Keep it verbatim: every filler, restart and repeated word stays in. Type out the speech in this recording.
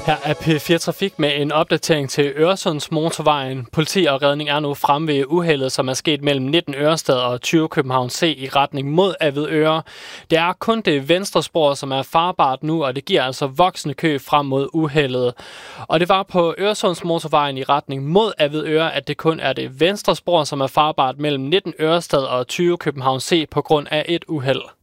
Her er P fire Trafik med en opdatering til Øresundsmotorvejen. Politi og redning er nu fremme ved uheldet, som er sket mellem nitten Ørestad og tyve København C i retning mod Avedøre. Det er kun det venstre spor, som er farbart nu, og det giver altså voksende kø frem mod uheldet. Og det var på Øresundsmotorvejen i retning mod Avedøre, at det kun er det venstre spor, som er farbart mellem nitten Ørestad og tyve København C på grund af et uheld.